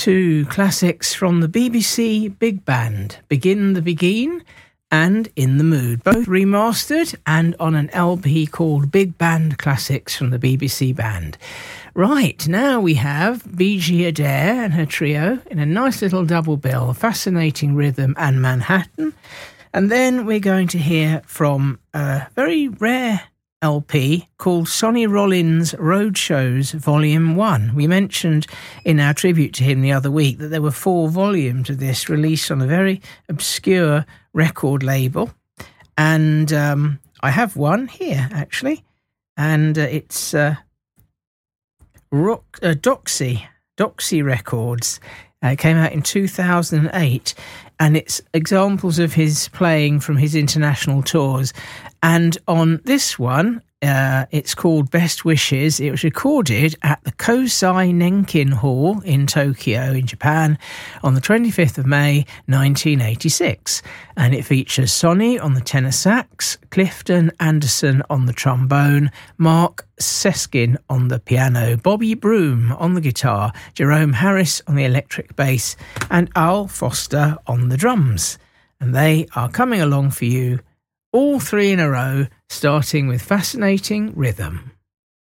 Two classics from the BBC Big Band, Begin the Begin and In the Mood, both remastered and on an LP called Big Band Classics from the BBC Band. Right, now we have Bijie Adair and her trio in a nice little double bill, Fascinating Rhythm and Manhattan. And then we're going to hear from a very rare LP called Sonny Rollins Roadshows Volume 1. We mentioned in our tribute to him the other week that there were 4 volumes of this released on a very obscure record label. And I have one here, actually. And it's Doxy Records. It came out in 2008. And it's examples of his playing from his international tours. And on this one, it's called Best Wishes. It was recorded at the Kosei Nenkin Hall in Tokyo, in Japan, on the 25th of May, 1986. And it features Sonny on the tenor sax, Clifton Anderson on the trombone, Mark Seskin on the piano, Bobby Broom on the guitar, Jerome Harris on the electric bass, and Al Foster on the drums. And they are coming along for you all 3 in a row, starting with Fascinating Rhythm.